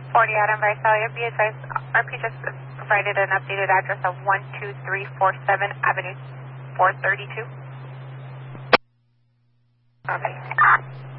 40 Adam Visalia, be advised, RP just provided an updated address of 12347 Avenue 432. Okay.